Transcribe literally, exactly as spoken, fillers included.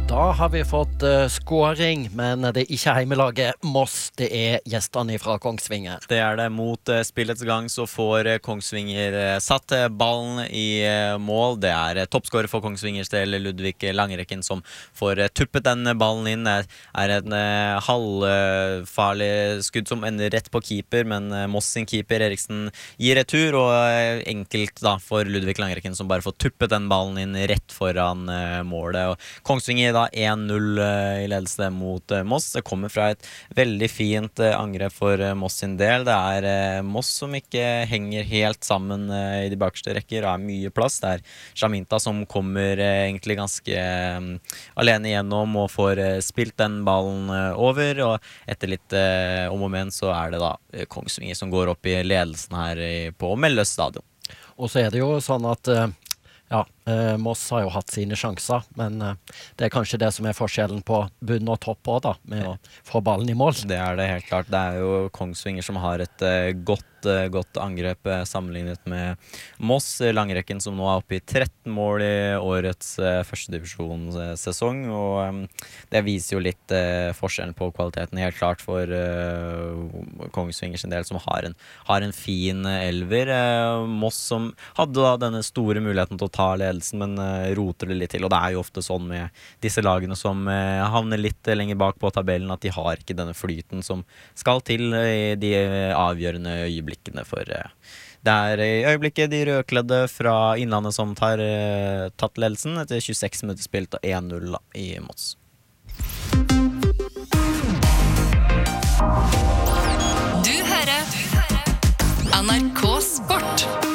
Da har vi fått uh, scoring, men det er ikke heimelaget Moss, det er gjestene fra Kongsvinger. Det er det. Mot uh, spillets gang så får uh, Kongsvinger uh, satt uh, ballen i uh, mål. Det er uh, toppskårer for Kongsvingers del, Ludvig Langrekken, som får uh, tuppet den ballen inn. Det er en uh, halvfarlig uh, skudd som ender rett på keeper, men uh, Moss sin keeper Eriksen gir retur, og uh, enkelt da for Ludvig Langrekken, som bare får tuppet den ballen inn rett foran uh, målet. Og Kongsvinger da en null i ledelse mot Moss. Det kommer fra et veldig fint angrep for Moss sin del. Det er Moss som ikke henger helt sammen i de bakerste rekker, og er mye plass. Det er Shaminta som kommer egentlig ganske alene igjennom og får spilt den ballen over, og etter litt om og men så er det da Kongsvinger som går opp i ledelsen her på Melløs stadion. Og så er det jo sånn at ja, eh, Moss har jo hatt sine sjanser, men eh, det er kanskje det som er forskjellen på bunn og topp også da, med å få ballen i mål. Det er det helt klart. Det er jo Kongsvinger som har et uh, godt, uh, godt angrep uh, sammenlignet med Moss. Langrekken som nå er oppe i tretten mål i årets uh, førstedivisjonssesong, og um, det viser jo litt uh, forskjellen på kvaliteten helt klart for uh, Kongsvinger sin del, som har en, har en fin uh, elver. Uh, Moss som hadde da denne store muligheten til å ta ledelsen, men uh, roter det litt til, og det er jo ofte sånn med disse lagene som uh, havner litt uh, lenger bak på tabellen, at de har ikke denne flyten som skal til uh, i de uh, avgjørende øyeblikkene for uh, det er i øyeblikket de rødkledde fra Innlandet som tar uh, tatt ledelsen etter tjueseks minutter spilt og en null i Moss. Du hører N R K Sport.